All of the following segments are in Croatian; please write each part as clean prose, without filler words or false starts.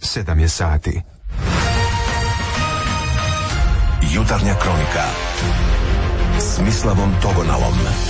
7 je sati. Jutarnja kronika s Mislavom Togonalom.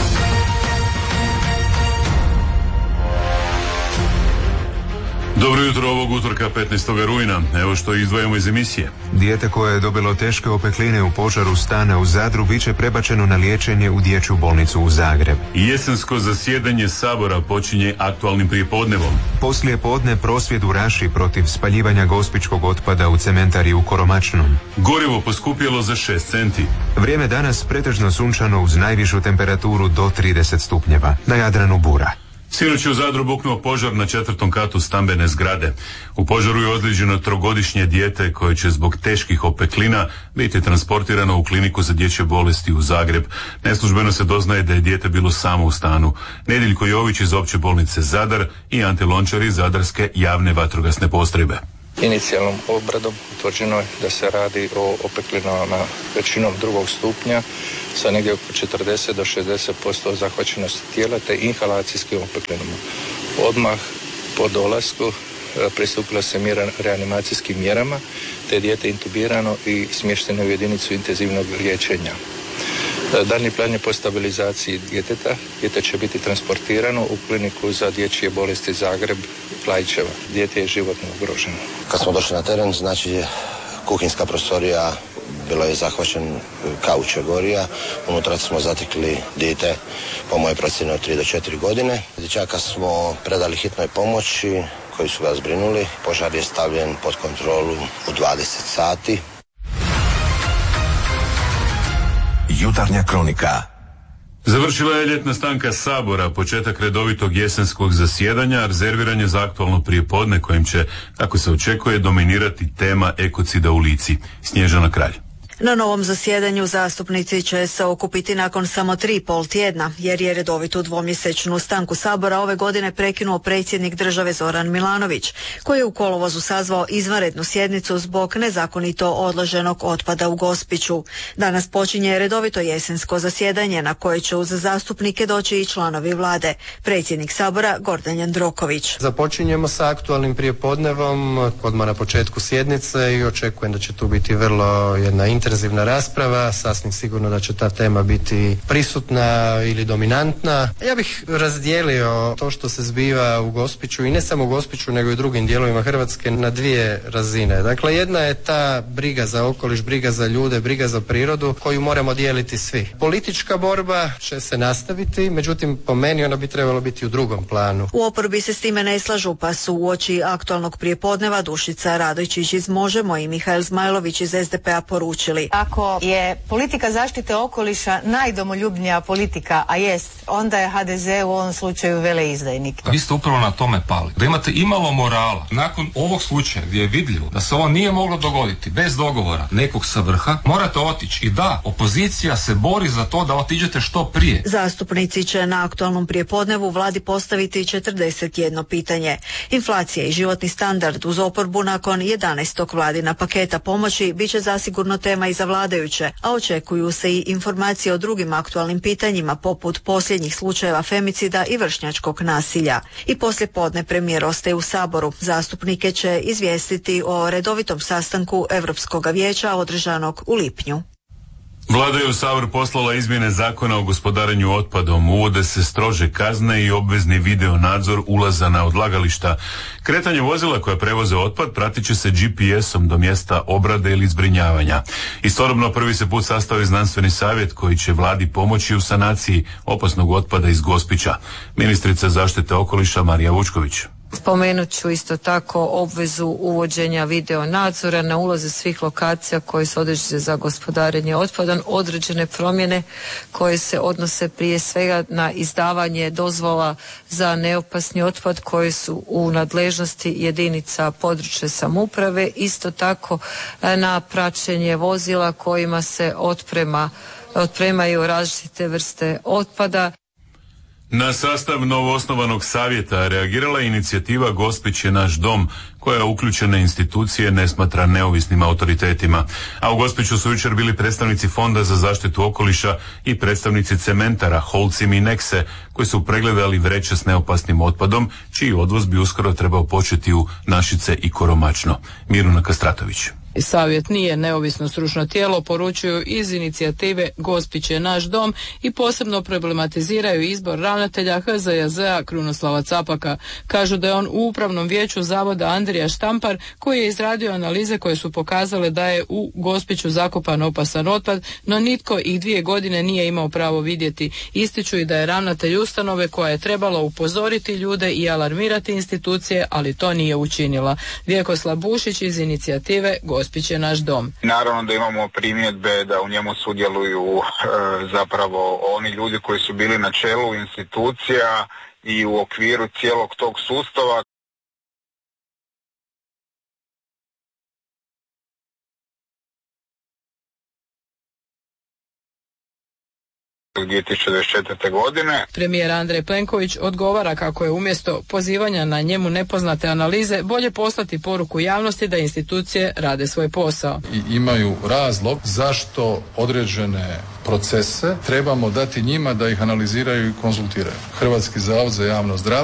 Dobro jutro ovog utorka 15. rujna. Evo što izdvajamo iz emisije. Dijete koje je dobilo teške opekline u požaru stana u Zadru bit će prebačeno na liječenje u dječju bolnicu u Zagreb. Jesensko zasjedanje Sabora počinje aktualnim prijepodnevom. Poslije podne prosvjed u Raši protiv spaljivanja gospićkog otpada u cementari u Koromačnom. Gorivo poskupjelo za 6 centi. Vrijeme danas pretežno sunčano uz najvišu temperaturu do 30 stupnjeva. Na Jadranu bura. Sinoć je u Zadru buknuo požar na 4. katu stambene zgrade. U požaru je ozlijeđeno 3-godišnje dijete koje će zbog teških opeklina biti transportirano u kliniku za dječje bolesti u Zagreb. Neslužbeno se doznaje da je dijete bilo samo u stanu. Nediljko Jović iz opće bolnice Zadar i Ante Lončar iz Zadarske javne vatrogasne postrojbe. Inicijalnom obradom utvrđeno je da se radi o opeklinama većinom 2. stupnja sa negdje oko 40 do 60% zahvaćenosti tijela te inhalacijskim opeklinama. Odmah po dolasku pristupilo se reanimacijskim mjerama te je dijete intubirano i smješteno u jedinicu intenzivnog liječenja. Daljnji plan je po stabilizaciji djeteta. Dijete će biti transportirano u kliniku za dječje bolesti Zagreb, Klaićeva. Dijete je životno ugroženo. Kad smo došli na teren, znači kuhinjska prostorija bilo je zahvaćen kauč je gorija. Unutra smo zatekli dijete po mojoj procjeni od 3 do 4 godine. Dječaka smo predali hitnoj pomoći koji su ga zbrinuli. Požar je stavljen pod kontrolu u 20 sati. Jutarnja kronika. Završila je ljetna stanka Sabora, početak redovitog jesenskog zasjedanja, rezerviran je za aktualno prijepodne kojim će, kako se očekuje, dominirati tema ekocida u Lici. Snježana Kralj. Na novom zasjedanju zastupnici će se okupiti nakon samo 3,5 tjedna, jer je redovitu dvomjesečnu stanku Sabora ove godine prekinuo predsjednik države Zoran Milanović, koji je u kolovozu sazvao izvanrednu sjednicu zbog nezakonito odloženog otpada u Gospiću. Danas počinje redovito jesensko zasjedanje na koje će uz zastupnike doći i članovi vlade. Predsjednik Sabora Gordan Jandroković. Započinjemo sa aktualnim prijepodnevom odmah na početku sjednice i očekujem da će tu biti vrlo jedna intenzivna rasprava, sasvim sigurno da će ta tema biti prisutna ili dominantna. Ja bih razdijelio to što se zbiva u Gospiću i ne samo u Gospiću nego i u drugim dijelovima Hrvatske na 2 razine. Dakle, jedna je ta briga za okoliš, briga za ljude, briga za prirodu koju moramo dijeliti svi. Politička borba će se nastaviti, međutim po meni ona bi trebala biti u drugom planu. U oporbi se s time ne slažu, pa su uoči aktualnog prijepodneva Dušica Radojčić iz Možemo i Mihael Zmajlović iz SDP-a poručili: ako je politika zaštite okoliša najdomoljubnija politika, a jest, onda je HDZ u ovom slučaju veleizdajnik. Vi ste upravo na tome pali. Da imate imalo morala, nakon ovog slučaja gdje je vidljivo da se ovo nije moglo dogoditi bez dogovora nekog sa vrha, morate otići. I da, opozicija se bori za to da otiđete što prije. Zastupnici će na aktualnom prijepodnevu vladi postaviti 41 pitanje. Inflacija i životni standard uz oporbu nakon 11. vladina paketa pomoći bit će zasigurno tema i za vladajuće, a očekuju se i informacije o drugim aktualnim pitanjima poput posljednjih slučajeva femicida i vršnjačkog nasilja. I poslijepodne premijer ostaje u Saboru. Zastupnike će izvijestiti o redovitom sastanku Europskog vijeća održanog u lipnju. Vlada je u Sabor poslala izmjene zakona o gospodarenju otpadom. Uvode se strože kazne i obvezni video nadzor ulaza na odlagališta. Kretanje vozila koja prevoze otpad pratit će se GPS-om do mjesta obrade ili zbrinjavanja. Istodobno prvi se put sastao i znanstveni savjet koji će vladi pomoći u sanaciji opasnog otpada iz Gospića. Ministrica zaštite okoliša Marija Vučković. Spomenut ću isto tako obvezu uvođenja video nadzora na ulaze svih lokacija koje su određene za gospodarenje otpadom, određene promjene koje se odnose prije svega na izdavanje dozvola za neopasni otpad koje su u nadležnosti jedinica područne samouprave, isto tako na praćenje vozila kojima se otpremaju različite vrste otpada. Na sastav novoosnovanog savjeta reagirala je inicijativa Gospić je naš dom, koja uključene institucije ne smatra neovisnim autoritetima. A u Gospiću su jučer bili predstavnici Fonda za zaštitu okoliša i predstavnici cementara Holcim i Nexe, koji su pregledali vreće s neopasnim otpadom, čiji odvoz bi uskoro trebao početi u Našice i Koromačno. Miruna Kastratović. Savjet nije neovisno stručno tijelo, poručuju iz inicijative Gospić je naš dom i posebno problematiziraju izbor ravnatelja HZJZ-a Krunoslava Capaka. Kažu da je on u upravnom vijeću zavoda Andrija Štampar, koji je izradio analize koje su pokazale da je u Gospiću zakopan opasan otpad, no nitko ih 2 godine nije imao pravo vidjeti. Ističu i da je ravnatelj ustanove koja je trebala upozoriti ljude i alarmirati institucije, ali to nije učinila. Vjekoslav Bušić iz inicijative Gospić je naš dom. Naravno da imamo primjedbe da u njemu sudjeluju zapravo oni ljudi koji su bili na čelu institucija i u okviru cijelog tog sustava. od 2024. godine. Premijer Andrej Plenković odgovara kako je umjesto pozivanja na njemu nepoznate analize bolje poslati poruku javnosti da institucije rade svoj posao. I imaju razlog zašto određene procese trebamo dati njima da ih analiziraju i konzultiraju. Hrvatski zavod za javno zdravstvo